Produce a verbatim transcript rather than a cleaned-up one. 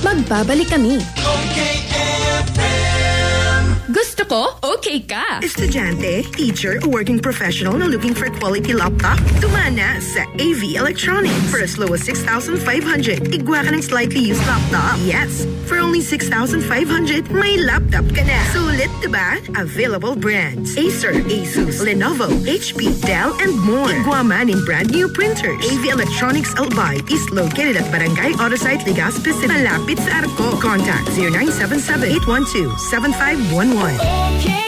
magbabalik kami. Okay F M. Gusto ko, okay ka. Estudyante, teacher, o working professional na looking for quality laptop? Tumana sa A V Electronics. For as low as six thousand five hundred, igwa ka ng slightly used laptop. Yes, for only six thousand five hundred, may laptop ka na. Sulit, diba? Available brands: Acer, Asus, Lenovo, H P, Dell, and more. Igwa man in brand new printers. A V Electronics Albay is located at Barangay Autosite, Legazpi City. Malapit sa Arco. Contact zero nine seven seven, eight one two, seven five one one.